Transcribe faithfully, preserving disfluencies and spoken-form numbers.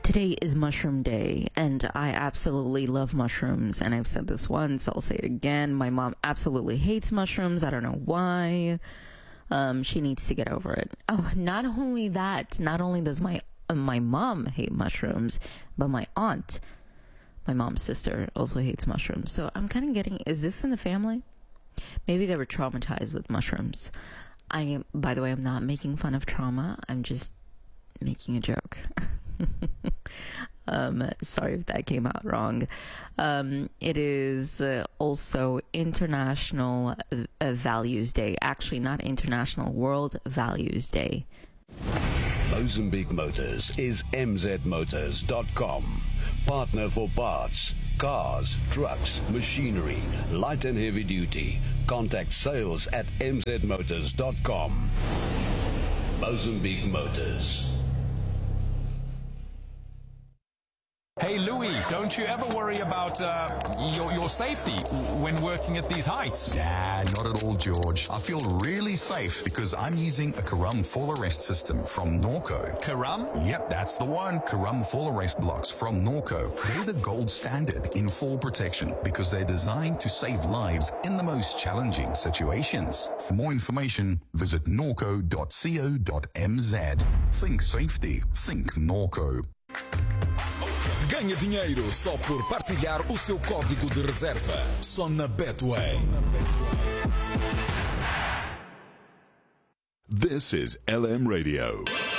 Today is Mushroom Day, and I absolutely love mushrooms. And I've said this once, I'll say it again. My mom absolutely hates mushrooms. I don't know why. Um, she needs to get over it. Oh, not only that, not only does my uh, my mom hate mushrooms, but my aunt, my mom's sister, also hates mushrooms. So I'm kind of getting, is this in the family? Maybe they were traumatized with mushrooms. I am, by the way, I'm not making fun of trauma. I'm just making a joke. um, sorry if that came out wrong. Um, it is uh, also International uh, Values Day. Actually, not International, World Values Day. Mozambique Motors is m z motors dot com. Partner for parts, cars, trucks, machinery, light and heavy duty. Contact sales at m z motors dot com. Mozambique Motors. Hey Louis, don't you ever worry about uh, your, your safety when working at these heights? Nah, not at all, George. I feel really safe because I'm using a Karam fall arrest system from Norco. Karam? Yep, that's the one. Karam fall arrest blocks from Norco. They're the gold standard in fall protection because they're designed to save lives in the most challenging situations. For more information, visit norco dot co dot m z. Think safety. Think Norco. Ganhe dinheiro só por partilhar o seu código de reserva. Só na Betway. This is L M Radio.